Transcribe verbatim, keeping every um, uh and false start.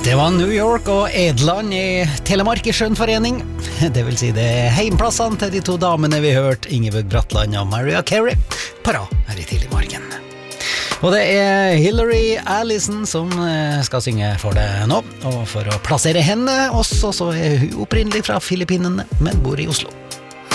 Det var New York og Edland i Telemark i Skjønnforening. Det vil si det er heimplassene til de to damene vi hørte, Ingeborg Bratland og Mariah Carey, på rad her i tidlig morgen. Og det er Hillary Allison som skal synge for deg nå, og for å plassere henne også, så er hun opprinnelig fra Filippinene, men bor i Oslo.